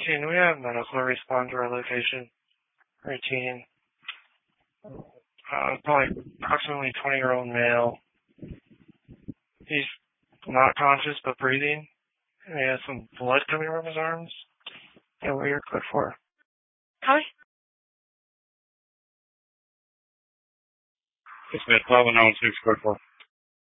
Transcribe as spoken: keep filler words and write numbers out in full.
Can we have medical respond to our location? Routine. Uh, probably approximately twenty-year-old male. He's not conscious but breathing. And he has some blood coming from his arms. Yeah, what are your code for? Hi. It's Smith, twelve and oh six, code for.